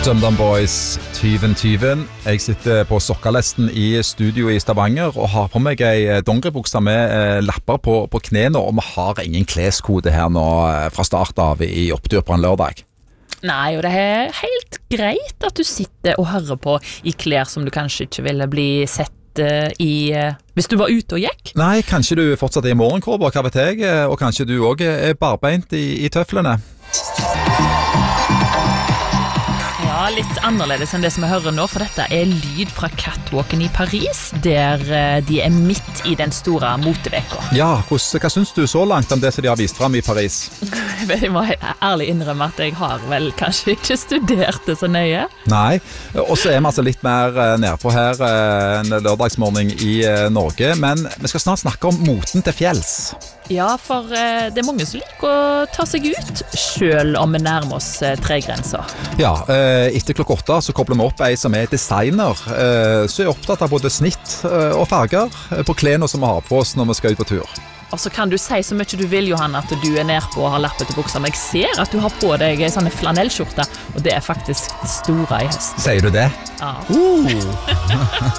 Dum Boys, tyven. Jeg sitter på sokkalesten i studio i Stavanger og har på meg ei dongeribukse med lapper på knene, og vi har ingen kleskode her nå fra start av i opptur på en lørdag. Nei, og det er helt greit at du sitter og hører på i klær som du kanskje ikke ville bli sett i hvis du var ute og gikk. Nei, kanskje du fortsatt er i morgenkåper, hva vet jeg, og kanskje du også er barbeint i tøflene. Ja, litt annerledes enn det som jeg hører nå, for dette er lyd fra catwalken i Paris, der de er midt i den store moteveka. Ja, hva synes du så langt om det som de har vist frem i Paris? Jeg må ærlig innrømme at jeg har vel kanskje ikke studert det så nøye. Nei, og så er vi altså litt mer nede på her en lørdagsmorgen i Norge, men vi skal snart snakke om moten til fjells. Ja, for det er mange som liker å ta seg ut, selv om vi nærmer oss tregrenser. Ja, etter klokka 8 så kobler vi opp ei som er designer, så er opptatt av både snitt og farger på klærne som vi har på oss når vi skal ut på tur. Og så kan du si så mye du vil, Johan, at du er nede på og har lappete bukser, men jeg ser at du har på deg sånne flanellskjorter, og det er faktisk det store i høst. Sier du det? Ja.